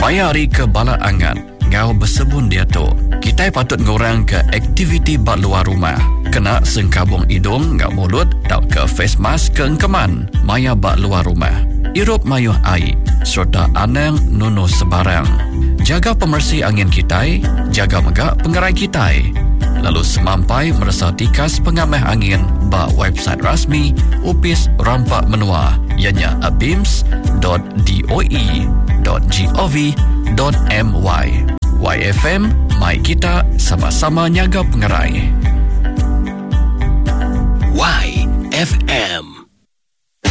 Mayari ke bala angan, ngau bersebun dia tu. Kita patut ngurang ke aktiviti bak luar rumah. Kena sengkabung hidung ngau mulut, tak ke face mask ke engkeman. Maya bak luar rumah. Irup mayuh air, serta anang nunuh sebarang. Jaga pemersih angin kita, jaga megak pengerai kita. Lalu semampai merasa tikas pengamah angin bak website rasmi Upis Rampak Menua, ianya abims.doe.gov.my. YFM, mai kita sama-sama nyaga pengerai. YFM.